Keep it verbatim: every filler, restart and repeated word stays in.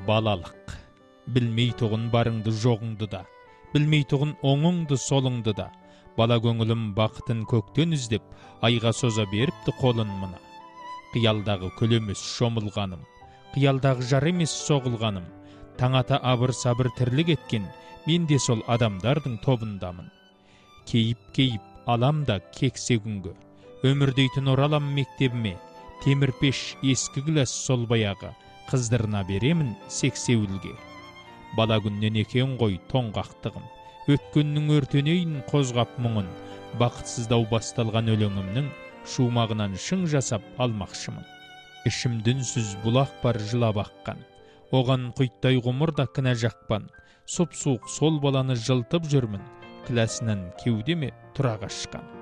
балалық. Білмей тұғын барыңды жоғыңды да, білмей тұғын оңыңды солыңды да, бала көңілім бақытын көктен іздеп, айға соза беріпті қолын мына. Қиялдағы көлемес шомылғаным, қиялдағы жар емес соғылғаным, таңата абыр-сабыр тірлік еткен, мен де сол адамдардың тобындамын. Кейіп-кейіп алам да кексе күнгі, өмір дейтін оралам мектебіме, темір пеш ескі гілас сол баяғы, қыздырына беремін сексеуілге. Бала күннен екен ғой тоңғақтығым, өткеннің өртенейін қозғап мұңын, бақытсыздау басталған өлеңімнің шумағынан шың жасап алмақшымын. Ішімдін сүз бұлақ бар жылап аққан, оған құйттай ғұмырда кінә жақпан, сұп-суық сол баланы жылтып жүрмін, кіләсінен кеудеме тұра қашқан.